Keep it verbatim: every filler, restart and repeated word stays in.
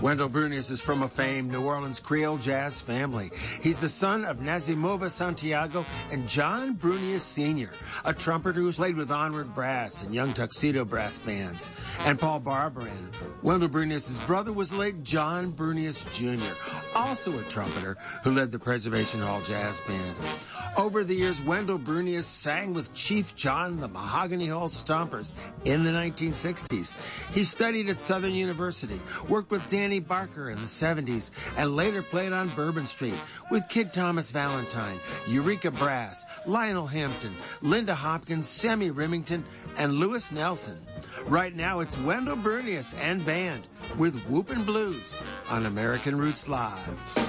Wendell Brunious is from a famed New Orleans Creole jazz family. He's the son of Nazimova Santiago and John Brunious Senior, a trumpeter who's played with Onward Brass and Young Tuxedo Brass Bands, and Paul Barbarin. Wendell Brunious's brother was the late John Brunious Junior, also a trumpeter who led the Preservation Hall Jazz Band. Over the years, Wendell Brunious sang with Chief John the Mahogany Hall Stompers in the nineteen sixties. He studied at Southern University, worked with Danny Barker in the seventies, and later played on Bourbon Street with Kid Thomas Valentine, Eureka Brass, Lionel Hampton, Linda Hopkins, Sammy Remington, and Lewis Nelson. Right now, it's Wendell Brunious and band with Whoopin' Blues on American Roots Live.